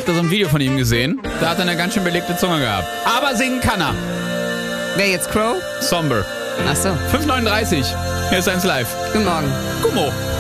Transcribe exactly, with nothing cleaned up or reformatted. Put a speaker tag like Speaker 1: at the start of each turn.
Speaker 1: Habt ihr so ein Video von ihm gesehen? Da hat er eine ganz schön belegte Zunge gehabt. Aber singen kann er.
Speaker 2: Wer jetzt, Crow?
Speaker 1: Somber.
Speaker 2: Ach so.
Speaker 1: fünf neununddreißig. Hier ist eins live.
Speaker 2: Guten Morgen.
Speaker 1: Gummo.